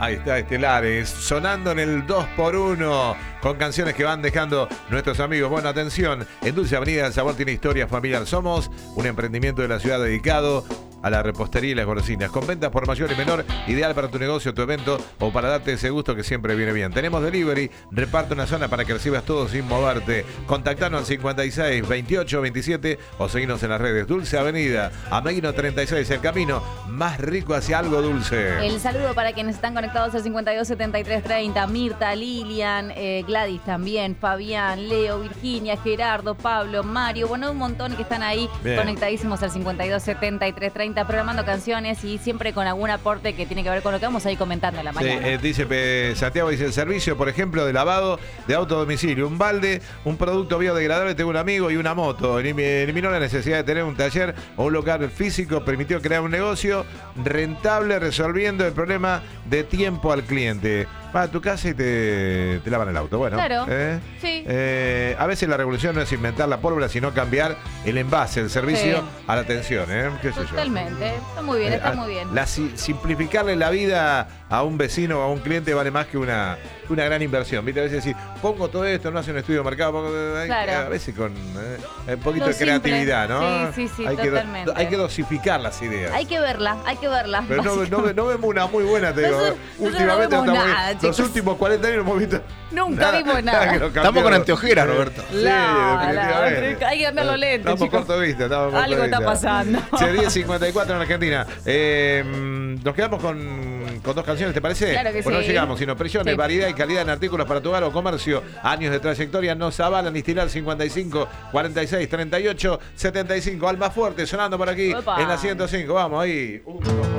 Ahí está, Estelares, sonando en el 2x1, con canciones que van dejando nuestros amigos. Bueno, atención, en Dulce Avenida el sabor tiene historia familiar. Somos un emprendimiento de la ciudad dedicado a la repostería y las golosinas, con ventas por mayor y menor, ideal para tu negocio, tu evento o para darte ese gusto que siempre viene bien. Tenemos delivery, reparto una zona para que recibas todo sin moverte. Contactanos al 56 28 27 o seguinos en las redes. Dulce Avenida, Ameguino 36, el camino más rico hacia algo dulce. El saludo para quienes están conectados al 52 73 30, Mirta, Lilian, Gladys también, Fabián, Leo, Virginia, Gerardo, Pablo, Mario, bueno, un montón que están ahí conectadísimos al 52 73 30. Programando canciones y siempre con algún aporte que tiene que ver con lo que vamos a ir comentando en la mañana. Sí, dice Santiago, dice el servicio, por ejemplo, de lavado de auto a domicilio, un balde, un producto biodegradable, tengo un amigo y una moto. Eliminó la necesidad de tener un taller o un local físico, permitió crear un negocio rentable resolviendo el problema de tiempo al cliente. Va a tu casa y te lavan el auto. Bueno, claro. Sí. A veces la revolución no es inventar la pólvora, sino cambiar el envase, el servicio a la atención. ¿Qué sé Totalmente. Está muy bien, está muy bien. Simplificarle la vida a un vecino o a un cliente vale más que una gran inversión. ¿Viste? A veces decir, pongo todo esto, no hace un estudio de mercado, claro. A veces con un poquito de creatividad, ¿no? Sí, totalmente. Hay que dosificar las ideas. Hay que verla. Pero no vemos una muy buena, te digo. Últimamente no vemos nada, los últimos 40 años no hemos visto. Nunca vimos nada. Estamos con anteojeras, Roberto. Sí, definitivamente. Hay que cambiar los lentes, estamos corto de vista. Algo está pasando. 10:54 en Argentina. Nos quedamos con dos canciones, ¿te parece? Claro que pues sí. No llegamos, sino presiones, variedad y calidad en artículos para tu hogar o comercio. Años de trayectoria nos avalan. Estilar 55 46 38 75. Alma Fuerte sonando por aquí. Opa. En la 105. Vamos ahí.